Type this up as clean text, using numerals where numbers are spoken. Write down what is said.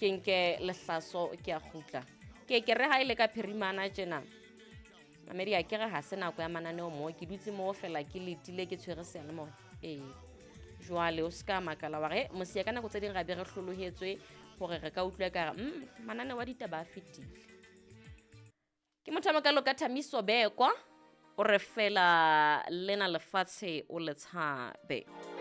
ke nke lehlaso ke a khutla ke re ha ile ka phirimana tjena mamedi a ke re ha se nako ya mananeo mo ke dutse mo fela ke letile ke tshwere sealemoya jwale o ska makala wa re mosia ka nako tse ding ga be re hlolohetswe gore re ka utlwa ka mananeo wa ditaba a fetile ke mothamakalo ka Thamiso Bekwa o re fela lena lefatshe o le tshabe